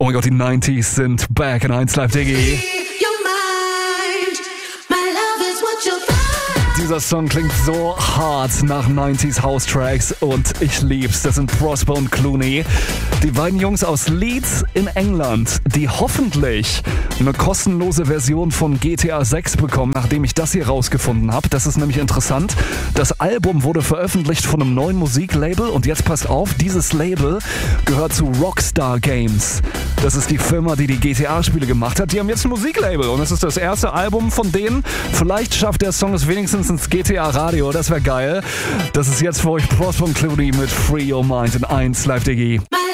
mein Gott, die 90s sind back in 1 Live Diggi. Dieser Song klingt so hart nach 90s House Tracks und ich lieb's. Das sind Prosper und Clooney. Die beiden Jungs aus Leeds in England, die hoffentlich eine kostenlose Version von GTA 6 bekommen, nachdem ich das hier rausgefunden habe. Das ist nämlich interessant. Das Album wurde veröffentlicht von einem neuen Musiklabel und jetzt passt auf, dieses Label gehört zu Rockstar Games. Das ist die Firma, die die GTA-Spiele gemacht hat. Die haben jetzt ein Musiklabel und es ist das erste Album von denen. Vielleicht schafft der Song es wenigstens ins GTA-Radio, das wäre geil. Das ist jetzt für euch Prosper und Clooney mit Free Your Mind in 1 Live Diggi.